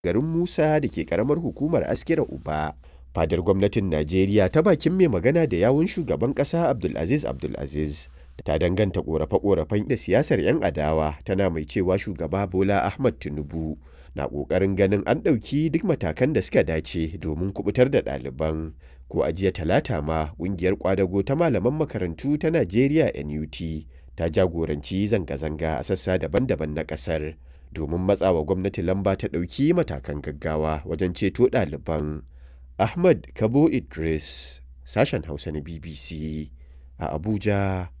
garin Musa da ke ƙaramar hukumar Askira Uba. Fadar gwamnatin Najeriya ta bakin mai magana da yawun shugaban ƙasa Abdulaziz ta danganta ƙorafe-ƙorafen da siyasar 'yan adawa, tana mai cewa shugaba Bola Ahmed Tinubu na ƙoƙarin ganin an ɗauki duk matakan da suka dace domin kubutar da ɗaliban. Ko a jiya Talata ma ƙungiyar ƙwadago ta malaman makarantu ta Najeriya NUT ta jagoranci zanga-zanga a sassa daban-daban na ƙasar domin matsawa gwamnati lamba ta ɗauki matakan gaggawa wajen ceto ɗaliban. Ahmad Kabo Idris, sashen Hausa na BBC a Abuja,